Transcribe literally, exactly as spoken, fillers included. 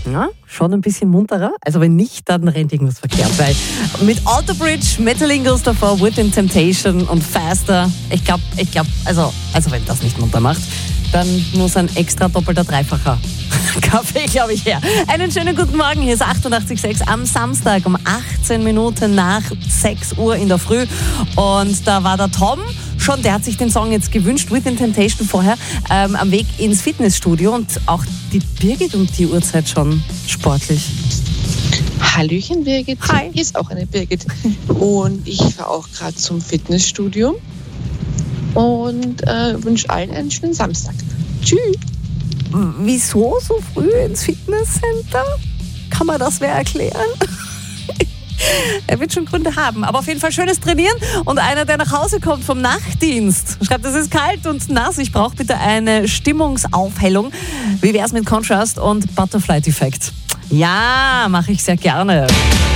Ja, schon ein bisschen munterer. Also wenn nicht, dann rennt irgendwas verkehrt. Weil mit Autobridge, Metalingos davor, Within Temptation und Faster, ich glaube, ich glaube, also, also wenn das nicht munter macht, dann muss ein extra doppelter, dreifacher Kaffee, glaube ich, her. Einen schönen guten Morgen, hier ist achtundachtzig Komma sechs am Samstag um achtzehn Minuten nach sechs Uhr in der Früh. Und da war der Tom schon, der hat sich den Song jetzt gewünscht, Within Temptation vorher, ähm, am Weg ins Fitnessstudio. Und auch die Birgit um die Uhrzeit schon sportlich. Hallöchen Birgit, Hi. Hier ist auch eine Birgit. Und ich fahre auch gerade zum Fitnessstudio und äh, wünsche allen einen schönen Samstag. Tschüss. Wieso so früh ins Fitnesscenter? Kann man das wer erklären? Er wird schon Gründe haben, aber auf jeden Fall schönes Trainieren. Und einer, der nach Hause kommt vom Nachtdienst, schreibt, es ist kalt und nass, ich brauche bitte eine Stimmungsaufhellung. Wie wär's mit Contrast und Butterfly-Defekt? Ja, mache ich sehr gerne.